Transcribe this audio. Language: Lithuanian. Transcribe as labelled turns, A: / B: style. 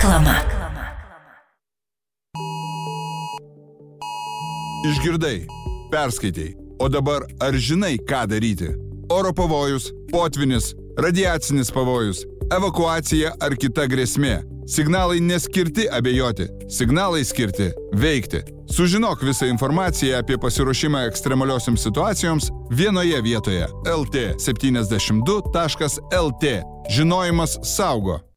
A: Reklama.
B: Išgirdai, perskaitei. O dabar ar žinai, ką daryti? Oro pavojus, potvinis, radiacinis pavojus, evakuacija ar kita grėsmė. Signalai neskirti abejoti, signalai skirti veikti. Sužinok visą informaciją apie pasiruošimą ekstremaliosioms situacijoms vienoje vietoje lt72.lt. Žinojimas saugo.